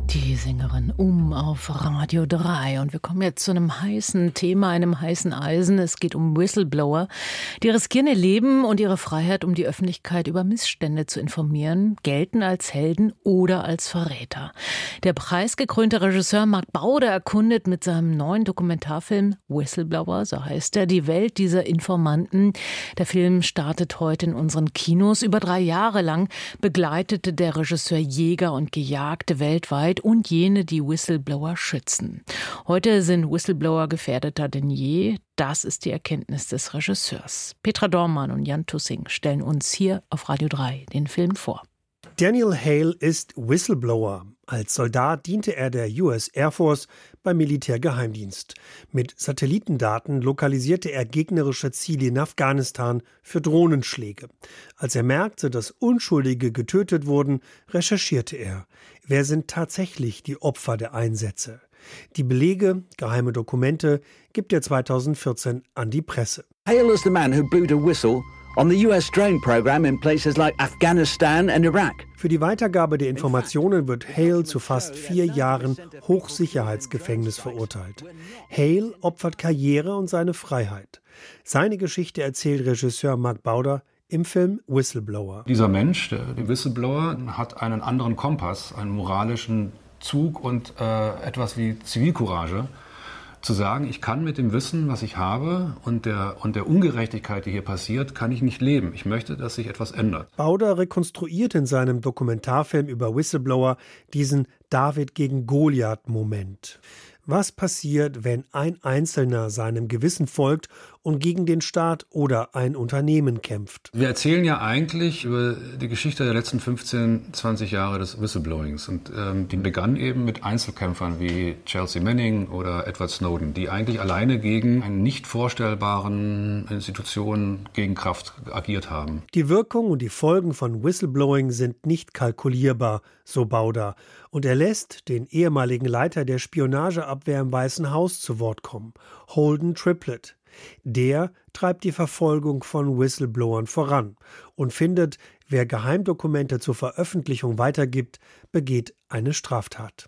Die Sängerin auf Radio 3. Und wir kommen jetzt zu einem heißen Thema, einem heißen Eisen. Es geht um Whistleblower. Die riskieren ihr Leben und ihre Freiheit, um die Öffentlichkeit über Missstände zu informieren, gelten als Helden oder als Verräter. Der preisgekrönte Regisseur Marc Bauder erkundet mit seinem neuen Dokumentarfilm Whistleblower, so heißt er, die Welt dieser Informanten. Der Film startet heute in unseren Kinos. Über 3 Jahre lang begleitete der Regisseur Jäger und Gejagte weltweit und jene, die Whistleblower schützen. Heute sind Whistleblower gefährdeter denn je. Das ist die Erkenntnis des Regisseurs. Petra Dormann und Jan Tussing stellen uns hier auf Radio 3 den Film vor. Daniel Hale ist Whistleblower. Als Soldat diente er der US Air Force beim Militärgeheimdienst. Mit Satellitendaten lokalisierte er gegnerische Ziele in Afghanistan für Drohnenschläge. Als er merkte, dass Unschuldige getötet wurden, recherchierte er. Wer sind tatsächlich die Opfer der Einsätze? Die Belege, geheime Dokumente, gibt er 2014 an die Presse. Hale is the man who blew the whistle on the US drone program in places like Afghanistan and Iraq. Für die Weitergabe der Informationen wird Hale zu fast 4 Jahren Hochsicherheitsgefängnis verurteilt. Hale opfert Karriere und seine Freiheit. Seine Geschichte erzählt Regisseur Marc Bauder im Film Whistleblower. Dieser Mensch, der Whistleblower, hat einen anderen Kompass, einen moralischen Zug und etwas wie Zivilcourage. Zu sagen, ich kann mit dem Wissen, was ich habe und der Ungerechtigkeit, die hier passiert, kann ich nicht leben. Ich möchte, dass sich etwas ändert. Bauder rekonstruiert in seinem Dokumentarfilm über Whistleblower diesen David gegen Goliath-Moment. Was passiert, wenn ein Einzelner seinem Gewissen folgt und gegen den Staat oder ein Unternehmen kämpft? Wir erzählen ja eigentlich über die Geschichte der letzten 15, 20 Jahre des Whistleblowings. Und die begann eben mit Einzelkämpfern wie Chelsea Manning oder Edward Snowden, die eigentlich alleine gegen eine nicht vorstellbaren Institution gegen Kraft agiert haben. Die Wirkung und die Folgen von Whistleblowing sind nicht kalkulierbar, so Bauder. Und er lässt den ehemaligen Leiter der Spionageabwehr im Weißen Haus zu Wort kommen, Holden Triplett. Der treibt die Verfolgung von Whistleblowern voran und findet, wer Geheimdokumente zur Veröffentlichung weitergibt, begeht eine Straftat.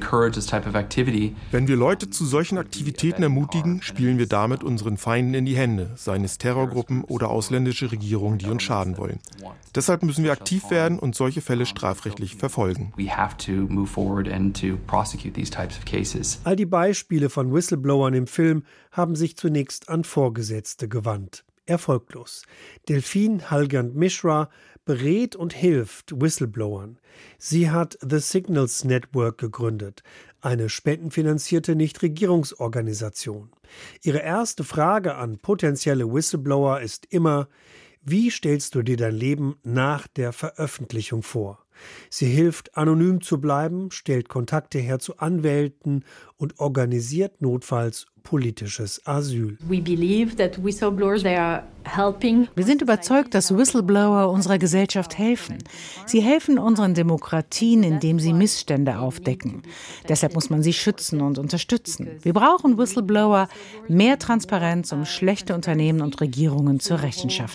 Wenn wir Leute zu solchen Aktivitäten ermutigen, spielen wir damit unseren Feinden in die Hände, seien es Terrorgruppen oder ausländische Regierungen, die uns schaden wollen. Deshalb müssen wir aktiv werden und solche Fälle strafrechtlich verfolgen. All die Beispiele von Whistleblowern im Film haben sich zunächst an Vorgesetzte gewandt. Erfolglos. Delphine Halgand Mishra berät und hilft Whistleblowern. Sie hat The Signals Network gegründet, eine spendenfinanzierte Nichtregierungsorganisation. Ihre erste Frage an potenzielle Whistleblower ist immer: Wie stellst du dir dein Leben nach der Veröffentlichung vor? Sie hilft, anonym zu bleiben, stellt Kontakte her zu Anwälten und organisiert notfalls politisches Asyl. Wir sind überzeugt, dass Whistleblower unserer Gesellschaft helfen. Sie helfen unseren Demokratien, indem sie Missstände aufdecken. Deshalb muss man sie schützen und unterstützen. Wir brauchen Whistleblower, mehr Transparenz, um schlechte Unternehmen und Regierungen zur Rechenschaft